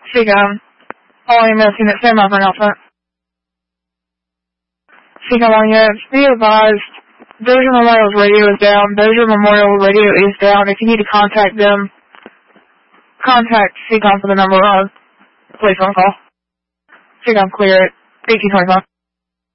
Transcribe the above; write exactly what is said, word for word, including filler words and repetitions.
Seacom. All A M S unit, stand by for announcement. Seacom on units, be advised, Dozier Memorial's radio is down. Dozier Memorial radio is down. If you need to contact them, contact Seacom for the number on police phone call. Seacom clear at eighteen twenty-five.